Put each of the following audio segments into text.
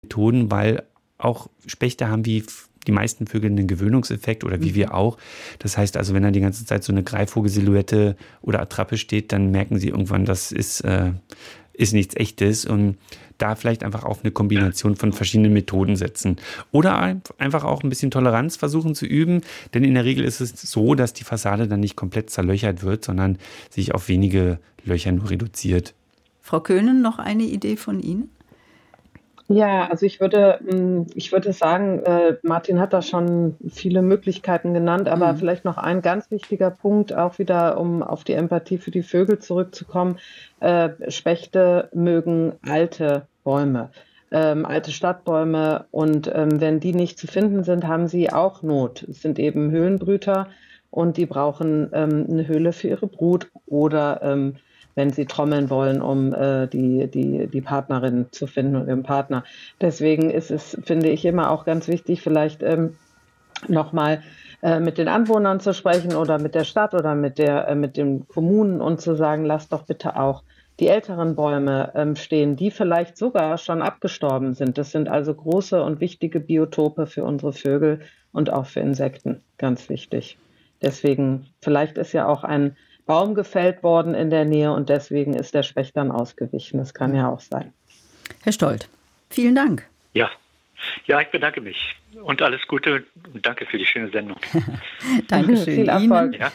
Methoden, weil auch Spechte haben wie die meisten Vögel einen Gewöhnungseffekt oder wie wir auch. Das heißt also, wenn da die ganze Zeit so eine Greifvogelsilhouette oder Attrappe steht, dann merken sie irgendwann, das ist nichts Echtes, und da vielleicht einfach auf eine Kombination von verschiedenen Methoden setzen. Oder einfach auch ein bisschen Toleranz versuchen zu üben, denn in der Regel ist es so, dass die Fassade dann nicht komplett zerlöchert wird, sondern sich auf wenige Löcher nur reduziert. Frau Köhnen, noch eine Idee von Ihnen? Ja, also ich würde sagen, Martin hat da schon viele Möglichkeiten genannt, aber vielleicht noch ein ganz wichtiger Punkt, auch wieder, um auf die Empathie für die Vögel zurückzukommen. Spechte mögen alte Bäume, alte Stadtbäume, und wenn die nicht zu finden sind, haben sie auch Not. Es sind eben Höhlenbrüter und die brauchen eine Höhle für ihre Brut oder wenn sie trommeln wollen, um die Partnerin zu finden und den Partner. Deswegen ist es, finde ich, immer auch ganz wichtig, vielleicht nochmal mit den Anwohnern zu sprechen oder mit der Stadt oder mit den Kommunen und zu sagen, lasst doch bitte auch die älteren Bäume stehen, die vielleicht sogar schon abgestorben sind. Das sind also große und wichtige Biotope für unsere Vögel und auch für Insekten. Ganz wichtig. Deswegen, vielleicht ist ja auch ein Baum gefällt worden in der Nähe und deswegen ist der Specht dann ausgewichen. Das kann ja auch sein. Herr Stolt, vielen Dank. Ja, ich bedanke mich und alles Gute und danke für die schöne Sendung. Dankeschön. Viel Erfolg. Ja.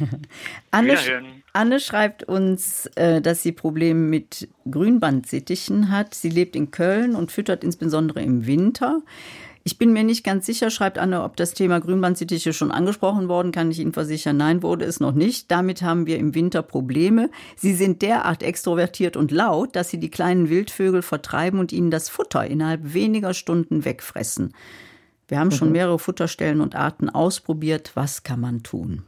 Anne schreibt uns, dass sie Probleme mit Grünbandsittichen hat. Sie lebt in Köln und füttert insbesondere im Winter. Ich bin mir nicht ganz sicher, schreibt Anne, ob das Thema Grünbandsittiche schon angesprochen worden, kann ich Ihnen versichern. Nein, wurde es noch nicht. Damit haben wir im Winter Probleme. Sie sind derart extrovertiert und laut, dass sie die kleinen Wildvögel vertreiben und ihnen das Futter innerhalb weniger Stunden wegfressen. Wir haben schon mehrere Futterstellen und Arten ausprobiert. Was kann man tun?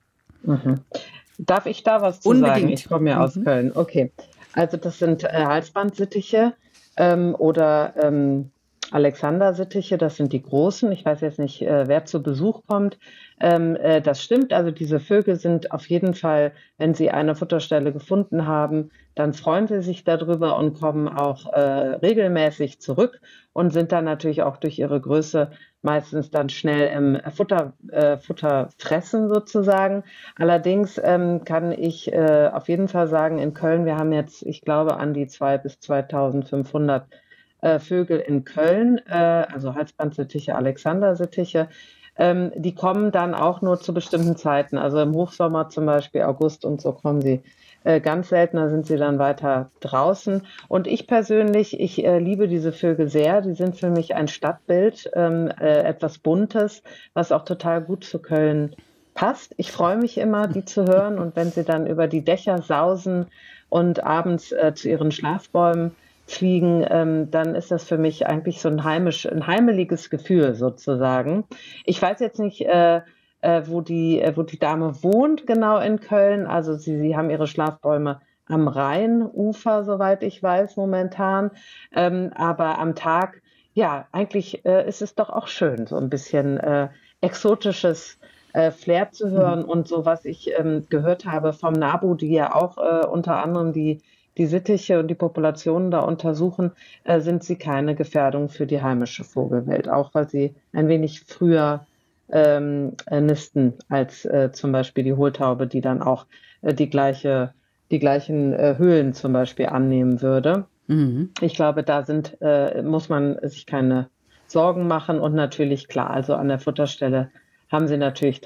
Darf ich da was zu sagen? Ich komme ja aus Köln. Okay, also das sind Halsbandsittiche oder Alexandersittiche, das sind die großen. Ich weiß jetzt nicht, wer zu Besuch kommt. Das stimmt, also diese Vögel sind auf jeden Fall, wenn sie eine Futterstelle gefunden haben, dann freuen sie sich darüber und kommen auch regelmäßig zurück und sind dann natürlich auch durch ihre Größe meistens dann schnell im Futter fressen sozusagen. Allerdings kann ich auf jeden Fall sagen, in Köln, wir haben jetzt, ich glaube, an die 2.000 bis 2.500 Vögel in Köln, also Halsbandsittiche, Alexandersittiche, die kommen dann auch nur zu bestimmten Zeiten. Also im Hochsommer zum Beispiel, August und so, kommen sie ganz selten, da sind sie dann weiter draußen. Und ich persönlich, ich liebe diese Vögel sehr. Die sind für mich ein Stadtbild, etwas Buntes, was auch total gut zu Köln passt. Ich freue mich immer, die zu hören. Und wenn sie dann über die Dächer sausen und abends zu ihren Schlafbäumen fliegen, dann ist das für mich eigentlich so ein heimeliges Gefühl sozusagen. Ich weiß jetzt nicht, wo die Dame wohnt, genau in Köln. Also sie haben ihre Schlafbäume am Rheinufer, soweit ich weiß, momentan. Aber am Tag, ja, eigentlich ist es doch auch schön, so ein bisschen exotisches Flair zu hören. Und so, was ich gehört habe vom NABU, die ja auch unter anderem die Sittiche und die Populationen da untersuchen, sind sie keine Gefährdung für die heimische Vogelwelt, auch weil sie ein wenig früher nisten als zum Beispiel die Hohltaube, die dann auch die gleichen Höhlen zum Beispiel annehmen würde. Ich glaube, da muss man sich keine Sorgen machen und natürlich klar, also an der Futterstelle sind sie natürlich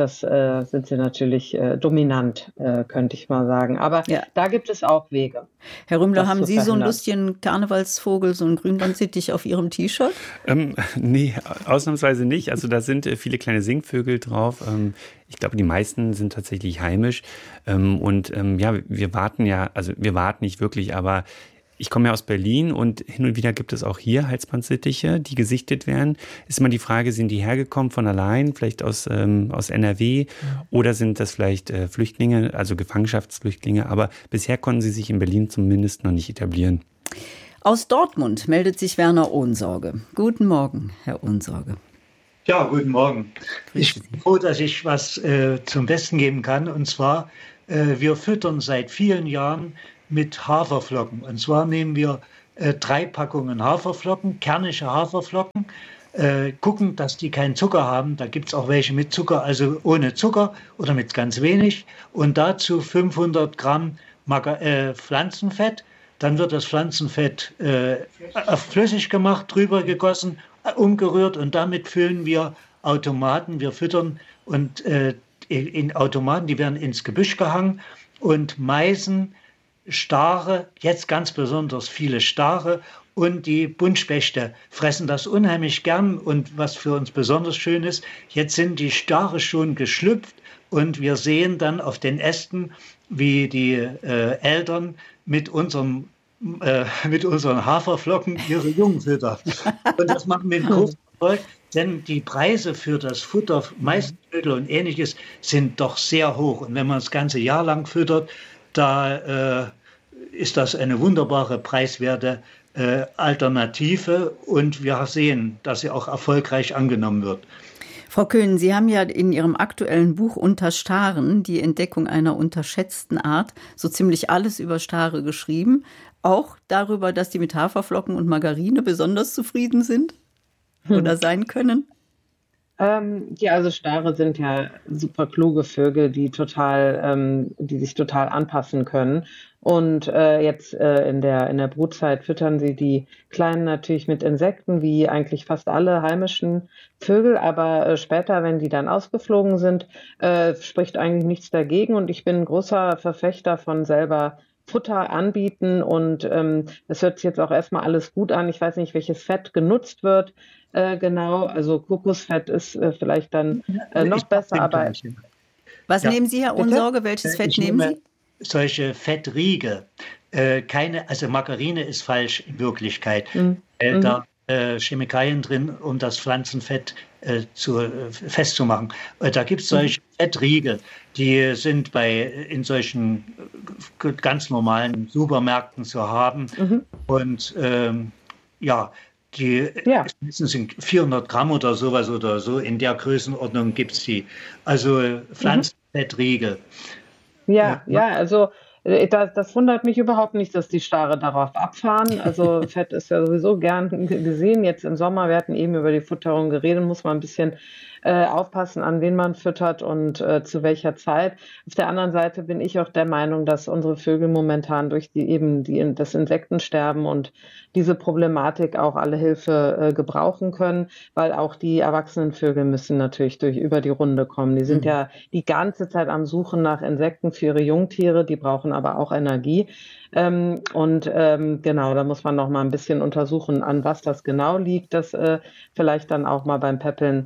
dominant, könnte ich mal sagen. Aber da gibt es auch Wege. Herr Rümmler, haben Sie so einen lustigen Karnevalsvogel, so einen Grünbandsittich auf Ihrem T-Shirt? Nee, ausnahmsweise nicht. Also da sind viele kleine Singvögel drauf. Ich glaube, die meisten sind tatsächlich heimisch. Wir warten nicht wirklich, aber ich komme ja aus Berlin und hin und wieder gibt es auch hier Halsbandsittiche, die gesichtet werden. Ist immer die Frage, sind die hergekommen von allein, vielleicht aus NRW, oder sind das vielleicht Flüchtlinge, also Gefangenschaftsflüchtlinge? Aber bisher konnten sie sich in Berlin zumindest noch nicht etablieren. Aus Dortmund meldet sich Werner Ohnsorge. Guten Morgen, Herr Ohnsorge. Ja, guten Morgen. Ich bin froh, dass ich was zum Besten geben kann. Und zwar, wir füttern seit vielen Jahren mit Haferflocken. Und zwar nehmen wir 3 Packungen Haferflocken, kernige Haferflocken, gucken, dass die keinen Zucker haben. Da gibt es auch welche mit Zucker, also ohne Zucker oder mit ganz wenig. Und dazu 500 Gramm Pflanzenfett. Dann wird das Pflanzenfett flüssig gemacht, drüber gegossen, umgerührt und damit füllen wir Automaten. Wir füttern und in Automaten, die werden ins Gebüsch gehangen und Meisen, Stare, jetzt ganz besonders viele Stare und die Buntspechte fressen das unheimlich gern. Und was für uns besonders schön ist, jetzt sind die Stare schon geschlüpft und wir sehen dann auf den Ästen, wie die Eltern mit unseren Haferflocken ihre Jungen füttern. Und das machen wir in großem Erfolg, denn die Preise für das Futter, Maisködel und Ähnliches, sind doch sehr hoch. Und wenn man das ganze Jahr lang füttert, da ist das eine wunderbare, preiswerte Alternative. Und wir sehen, dass sie auch erfolgreich angenommen wird. Frau Köhnen, Sie haben ja in Ihrem aktuellen Buch Unter Staren, die Entdeckung einer unterschätzten Art, so ziemlich alles über Stare geschrieben. Auch darüber, dass die mit Haferflocken und Margarine besonders zufrieden sind oder sein können? Ja, also Stare sind ja super kluge Vögel, die sich total anpassen können. Und jetzt in der Brutzeit füttern sie die Kleinen natürlich mit Insekten, wie eigentlich fast alle heimischen Vögel. Aber später, wenn die dann ausgeflogen sind, spricht eigentlich nichts dagegen. Und ich bin ein großer Verfechter von selber Futter anbieten. Und das hört sich jetzt auch erstmal alles gut an. Ich weiß nicht, welches Fett genutzt wird. Genau, also Kokosfett ist vielleicht dann noch besser. Aber was nehmen Sie, Herr Unsorge? Welches Fett nehmen Sie? Solche Fettriegel. Also Margarine ist falsch in Wirklichkeit. Da Chemikalien drin, um das Pflanzenfett festzumachen. Da gibt es solche Fettriegel, die sind in solchen ganz normalen Supermärkten zu haben. Und die sind 400 Gramm oder sowas oder so, in der Größenordnung gibt es die. Also Pflanzenfettriegel. Ja, also das wundert mich überhaupt nicht, dass die Stare darauf abfahren. Also Fett ist ja sowieso gern gesehen. Jetzt im Sommer, wir hatten eben über die Futterung geredet, muss man ein bisschen aufpassen, an wen man füttert und zu welcher Zeit. Auf der anderen Seite bin ich auch der Meinung, dass unsere Vögel momentan durch das Insektensterben und diese Problematik auch alle Hilfe gebrauchen können, weil auch die erwachsenen Vögel müssen natürlich über die Runde kommen. Die sind ja die ganze Zeit am Suchen nach Insekten für ihre Jungtiere, die brauchen aber auch Energie. Genau, da muss man noch mal ein bisschen untersuchen, an was das genau liegt, dass vielleicht dann auch mal beim Päppeln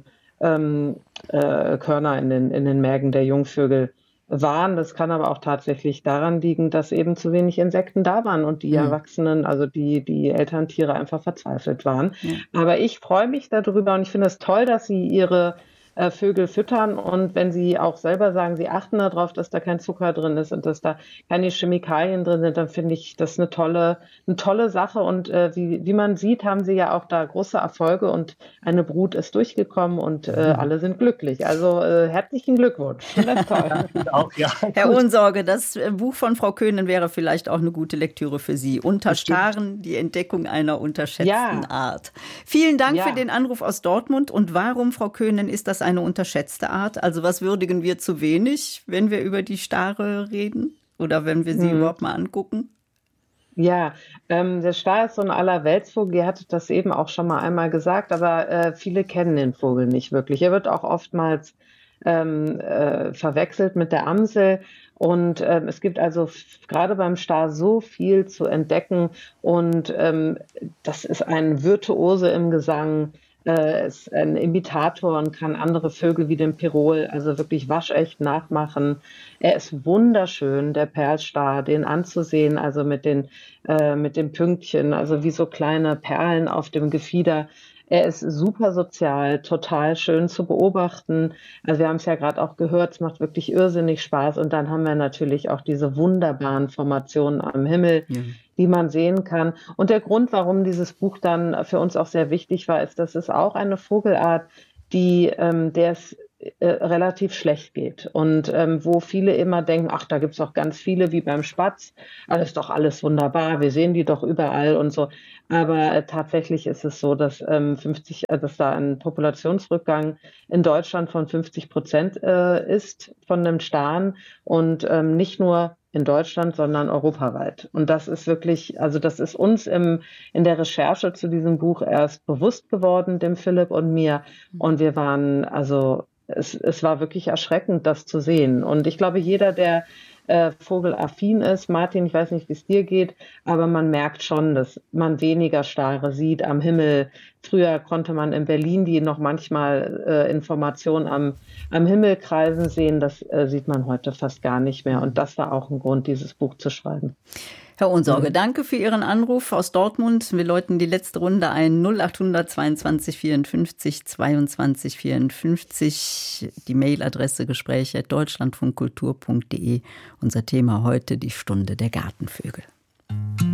Körner in den Mägen der Jungvögel waren. Das kann aber auch tatsächlich daran liegen, dass eben zu wenig Insekten da waren und die Erwachsenen, also die Elterntiere einfach verzweifelt waren. Aber ich freue mich darüber und ich finde es toll, dass Sie Ihre Vögel füttern und wenn Sie auch selber sagen, Sie achten darauf, dass da kein Zucker drin ist und dass da keine Chemikalien drin sind, dann finde ich das eine tolle Sache und wie man sieht, haben Sie ja auch da große Erfolge und eine Brut ist durchgekommen und alle sind glücklich. Also herzlichen Glückwunsch. Das ist toll. Auch, ja. Herr Unsorge, das Buch von Frau Köhnen wäre vielleicht auch eine gute Lektüre für Sie. Unter Staren, die Entdeckung einer unterschätzten Art. Vielen Dank für den Anruf aus Dortmund. Und warum, Frau Köhnen, ist das eine unterschätzte Art? Also was würdigen wir zu wenig, wenn wir über die Stare reden? Oder wenn wir sie überhaupt mal angucken? Ja, der Star ist so ein Allerweltsvogel. Ihr hattet das eben auch schon mal einmal gesagt, aber viele kennen den Vogel nicht wirklich. Er wird auch oftmals verwechselt mit der Amsel. Und es gibt also gerade beim Star so viel zu entdecken. Und das ist ein Virtuose im Gesang. Ist ein Imitator und kann andere Vögel wie den Pirol also wirklich waschecht nachmachen. Er ist wunderschön, der Perlstar, den anzusehen, also mit den Pünktchen, also wie so kleine Perlen auf dem Gefieder. Er ist super sozial, total schön zu beobachten. Also wir haben es ja gerade auch gehört, es macht wirklich irrsinnig Spaß. Und dann haben wir natürlich auch diese wunderbaren Formationen am Himmel, die man sehen kann. Und der Grund, warum dieses Buch dann für uns auch sehr wichtig war, ist, dass es auch eine Vogelart, der es relativ schlecht geht. Und wo viele immer denken, ach, da gibt es auch ganz viele wie beim Spatz, ist doch alles wunderbar, wir sehen die doch überall und so. Aber tatsächlich ist es so, dass dass da ein Populationsrückgang in Deutschland von 50% ist von einem Staren und nicht nur in Deutschland, sondern europaweit. Und das ist wirklich, also das ist uns in der Recherche zu diesem Buch erst bewusst geworden, dem Philipp und mir. Und wir waren, es war wirklich erschreckend, das zu sehen. Und ich glaube, jeder, der vogelaffin ist, Martin, ich weiß nicht, wie es dir geht, aber man merkt schon, dass man weniger Stare sieht am Himmel. Früher konnte man in Berlin die noch manchmal Informationen am Himmel kreisen sehen. Das sieht man heute fast gar nicht mehr. Und das war auch ein Grund, dieses Buch zu schreiben. Herr Ohnsorge, danke für Ihren Anruf aus Dortmund. Wir läuten die letzte Runde ein. 0800 22 54 22 54. Die Mailadresse gespräche@deutschlandfunkkultur.de. Unser Thema heute, die Stunde der Gartenvögel.